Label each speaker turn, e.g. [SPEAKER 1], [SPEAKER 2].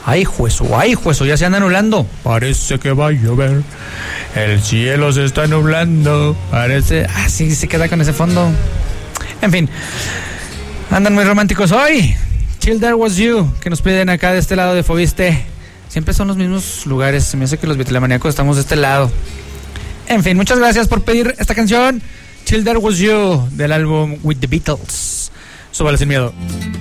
[SPEAKER 1] Ay, juezo, ya se anda nublando. Parece que va a llover. El cielo se está nublando. Parece... sí, se queda con ese fondo. En fin, andan muy románticos hoy. Till There Was You, que nos piden acá de este lado de Fobiste. Siempre son los mismos lugares. Se me hace que los beatlemaníacos estamos de este lado. En fin, muchas gracias por pedir esta canción. Till There Was You, del álbum With The Beatles. Súbale sin miedo.